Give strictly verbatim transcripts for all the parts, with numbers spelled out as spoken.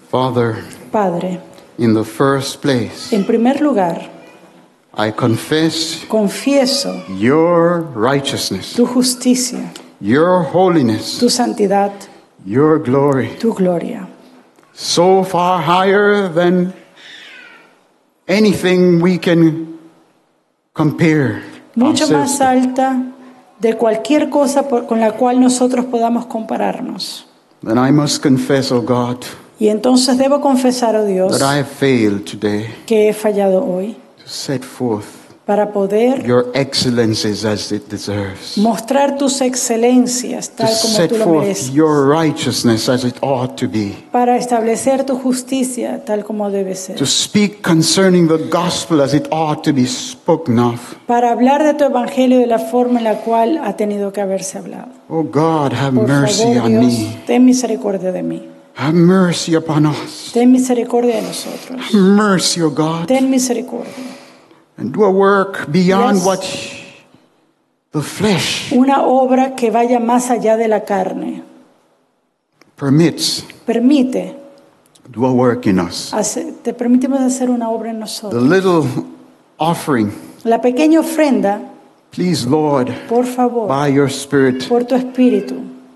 Father, Padre, in the first place, en primer lugar, I confess confieso your righteousness, tu justicia, your holiness, tu santidad, your glory, tu gloria, so far higher than anything we can compare mucho ourselves más to. alta de cualquier cosa por- con la cual nosotros podamos compararnos. Then I must confess, O God, Y entonces debo confesar, oh Dios, that I have failed today que he fallado hoy to set forth para poder your excellences as it deserves, mostrar tus excelencias to tal como set tú lo forth mereces, your righteousness as it ought to be, para establecer tu justicia tal como debe ser, to speak concerning the gospel as it ought to be spoken of. para hablar de tu evangelio de la forma en la cual ha tenido que haberse hablado. Oh God, have Por mercy favor, on Dios, me. ten misericordia de mí. Have mercy upon us. Ten misericordia de nosotros. Have mercy, O God, Ten misericordia. and do a work beyond Yes. what the flesh Una obra que vaya más allá de la carne. permits. Permite, Do a work in us. hace- te permitimos hacer una obra en The nosotros. little offering, La pequeña ofrenda, please, Lord, por favor, by your Spirit, por tu espíritu,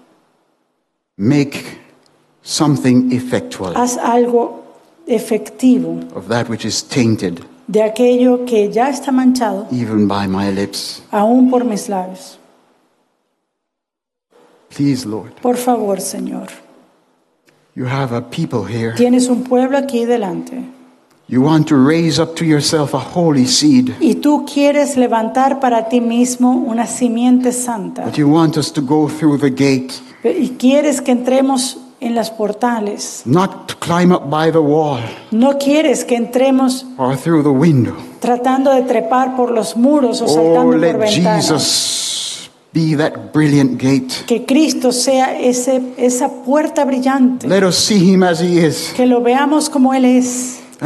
make something effectual haz algo efectivo of that which is tainted, de aquello que ya está manchado, even by my lips. aún por mis labios. Please, Lord, Por favor, Señor. you have a people here. Tienes un pueblo aquí delante You want to raise up to yourself a holy seed, y tú quieres levantar para ti mismo una simiente santa but you want us to go through the gate, y quieres que entremos en las portales. not to climb up by the wall No quieres que entremos or through the window. tratando de trepar por los muros o Oh, saltando por let ventanas. Jesus be that brilliant gate. Que Cristo sea ese, esa puerta brillante. Let us see him as he is. Que lo veamos como Él es.